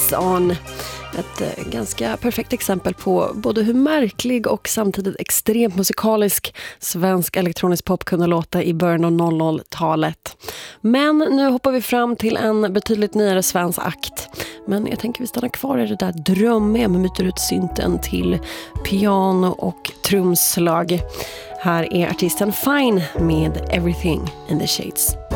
Lights On. Ett ganska perfekt exempel på både hur märklig och samtidigt extremt musikalisk svensk elektronisk pop kunde låta i början av 00-talet. Men nu hoppar vi fram till en betydligt nyare svensk akt. Men jag tänker vi stannar kvar i det där drömmiga med myter ut synten till piano och trumslag. Här är artisten Fine med Everything in the Shades.